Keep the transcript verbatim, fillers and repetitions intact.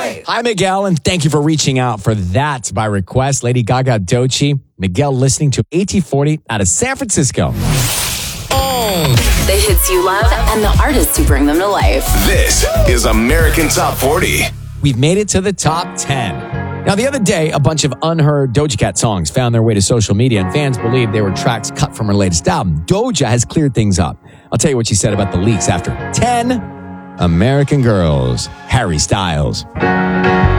Hey. Hi, Miguel, and thank you for reaching out for that by request. Lady Gaga Doechii. Miguel listening to A T forty out of San Francisco. The hits you love and the artists who bring them to life. This is American Top forty. We've made it to the top ten. Now, the other day, a bunch of unheard Doja Cat songs found their way to social media, and fans believe they were tracks cut from her latest album. Doja has cleared things up. I'll tell you what she said about the leaks after ten American Girls, Harry Styles.